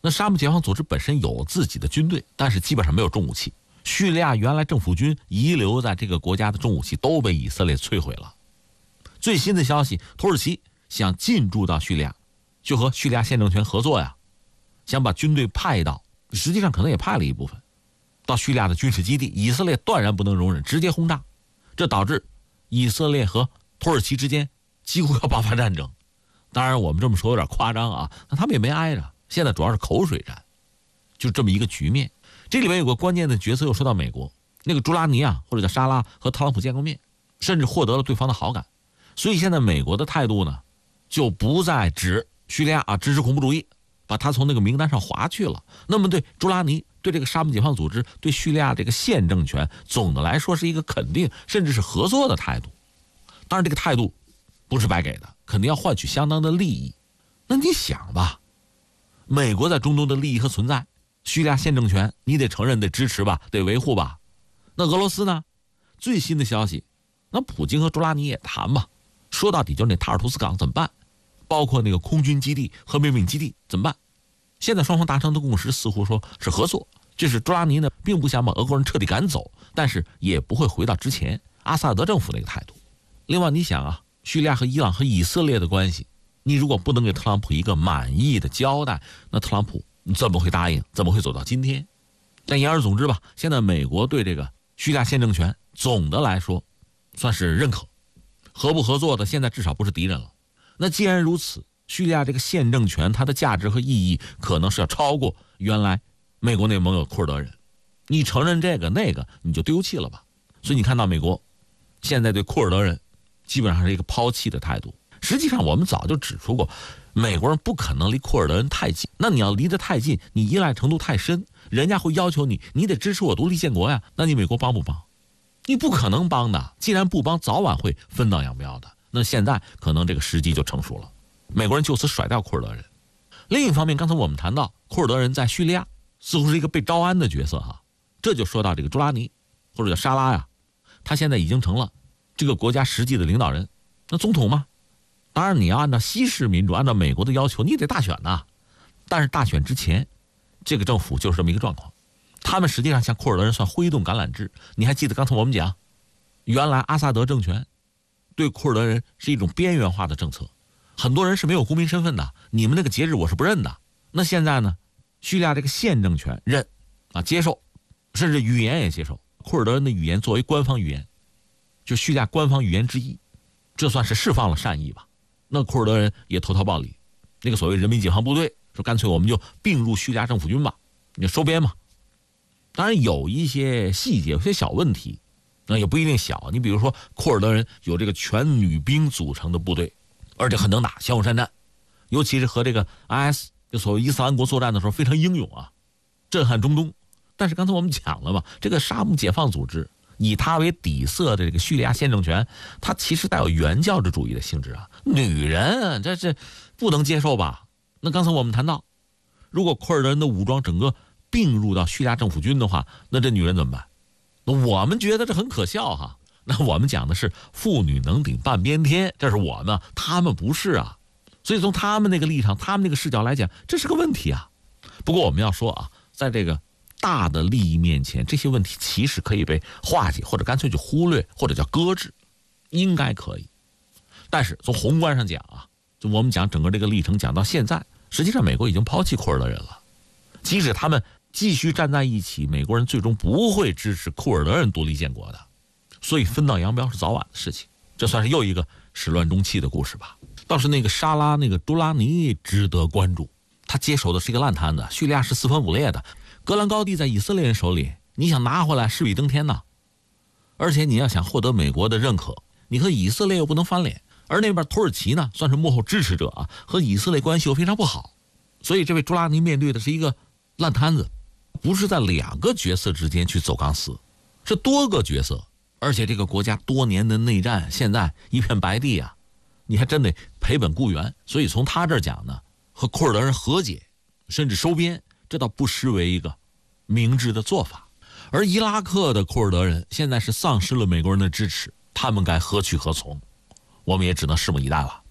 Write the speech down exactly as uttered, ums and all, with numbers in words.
那沙漠解放组织本身有自己的军队，但是基本上没有重武器。叙利亚原来政府军遗留在这个国家的重武器都被以色列摧毁了。最新的消息，土耳其想进驻到叙利亚，就和叙利亚现政权合作呀，想把军队派到，实际上可能也派了一部分到叙利亚的军事基地。以色列断然不能容忍，直接轰炸，这导致以色列和土耳其之间几乎要爆发战争。当然我们这么说有点夸张啊，那他们也没挨着，现在主要是口水战，就这么一个局面。这里面有个关键的角色又说到美国，那个朱拉尼啊，或者叫沙拉，和特朗普见过面，甚至获得了对方的好感。所以现在美国的态度呢，就不再指叙利亚啊支持恐怖主义，把他从那个名单上划去了。那么对朱拉尼、对这个沙漠解放组织、对叙利亚这个现政权，总的来说是一个肯定甚至是合作的态度。当然这个态度不是白给的，肯定要换取相当的利益。那你想吧，美国在中东的利益和存在，叙利亚现政权你得承认得支持吧，得维护吧。那俄罗斯呢？最新的消息，那普京和朱拉尼也谈吧，说到底就是那塔尔图斯港怎么办，包括那个空军基地和秘密基地怎么办。现在双方达成的共识似乎说是合作，就是朱拉尼呢并不想把俄国人彻底赶走，但是也不会回到之前阿萨德政府那个态度。另外你想啊，叙利亚和伊朗和以色列的关系，你如果不能给特朗普一个满意的交代，那特朗普怎么会答应，怎么会走到今天？但言而总之吧，现在美国对这个叙利亚现政权总的来说算是认可，合不合作的现在至少不是敌人了。那既然如此，叙利亚这个现政权它的价值和意义可能是要超过原来美国那盟友库尔德人，你承认这个那个你就丢弃了吧。所以你看到美国现在对库尔德人基本上是一个抛弃的态度。实际上我们早就指出过，美国人不可能离库尔德人太近，那你要离得太近，你依赖程度太深，人家会要求你你得支持我独立建国呀，那你美国帮不帮？你不可能帮的，既然不帮，早晚会分道扬镳的。那现在可能这个时机就成熟了，美国人就此甩掉库尔德人。另一方面，刚才我们谈到库尔德人在叙利亚似乎是一个被招安的角色哈，这就说到这个朱拉尼或者叫沙拉呀，他现在已经成了这个国家实际的领导人，那总统嘛。当然你要按照西式民主，按照美国的要求，你得大选呐。但是大选之前，这个政府就是这么一个状况，他们实际上向库尔德人算挥动橄榄枝。你还记得刚才我们讲，原来阿萨德政权对库尔德人是一种边缘化的政策，很多人是没有公民身份的，你们那个节日我是不认的。那现在呢，叙利亚这个现政权认啊，接受，甚至语言也接受库尔德人的语言作为官方语言，就叙利亚官方语言之一，这算是释放了善意吧。那库尔德人也投桃报李，那个所谓人民解放部队说干脆我们就并入叙利亚政府军吧，你就收编嘛。当然有一些细节，有些小问题，那也不一定小。你比如说库尔德人有这个全女兵组成的部队，而且很能打，骁勇善战，尤其是和这个 I S 就所谓伊斯兰国作战的时候非常英勇啊，震撼中东。但是刚才我们讲了嘛，这个沙漠解放组织以它为底色的这个叙利亚现政权，它其实带有原教旨主义的性质啊，女人这这不能接受吧？那刚才我们谈到，如果库尔德人的武装整个并入到叙利亚政府军的话，那这女人怎么办？那我们觉得这很可笑哈。那我们讲的是妇女能顶半边天，这是我们，他们不是啊。所以从他们那个立场，他们那个视角来讲，这是个问题啊。不过我们要说啊，在这个大的利益面前，这些问题其实可以被化解，或者干脆就忽略，或者叫搁置，应该可以。但是从宏观上讲啊，就我们讲整个这个历程讲到现在，实际上美国已经抛弃库尔德人了。即使他们继续站在一起，美国人最终不会支持库尔德人独立建国的。所以分道扬镳是早晚的事情，这算是又一个始乱终弃的故事吧。倒是那个沙拉那个朱拉尼值得关注，他接手的是一个烂摊子，叙利亚是四分五裂的，戈兰高地在以色列人手里，你想拿回来势比登天呐。而且你要想获得美国的认可，你和以色列又不能翻脸，而那边土耳其呢算是幕后支持者啊，和以色列关系又非常不好，所以这位朱拉尼面对的是一个烂摊子，不是在两个角色之间去走钢丝，是多个角色。而且这个国家多年的内战，现在一片白地啊，你还真得赔本雇员。所以从他这儿讲呢，和库尔德人和解，甚至收编，这倒不失为一个明智的做法。而伊拉克的库尔德人现在是丧失了美国人的支持，他们该何去何从？我们也只能拭目以待了。